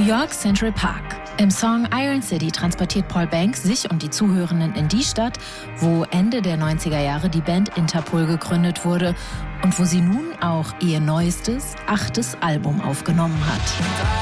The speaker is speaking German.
York Central Park. Im Song Iron City transportiert Paul Banks sich und die Zuhörenden in die Stadt, wo Ende der 90er Jahre die Band Interpol gegründet wurde und wo sie nun auch ihr neuestes, 8. Album aufgenommen hat.